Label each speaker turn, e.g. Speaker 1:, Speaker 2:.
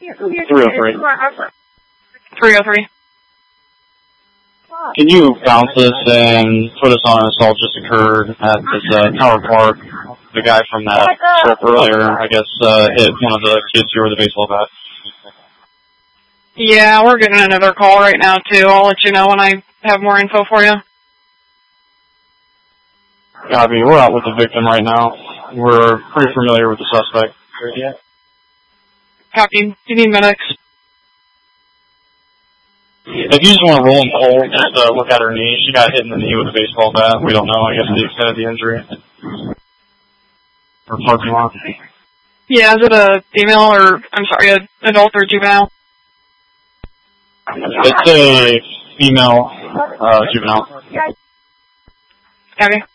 Speaker 1: 303.
Speaker 2: 303.
Speaker 1: Can you bounce this and put us on an assault just occurred at this Tower Park? The guy from that trip earlier, I guess, hit one of the kids here with a baseball bat.
Speaker 2: Yeah, we're getting another call right now, too. I'll let you know when I have more info for you.
Speaker 1: Copy. We're out with the victim right now. We're pretty familiar with the suspect.
Speaker 2: Copy. Do you need medics?
Speaker 1: If you just want to roll and hold, just look at her knee. She got hit in the knee with a baseball bat. We don't know, I guess, the extent of the injury. Or parking lot.
Speaker 2: Yeah, is it a female or, I'm sorry, an adult or juvenile?
Speaker 1: It's a female juvenile.
Speaker 2: Copy.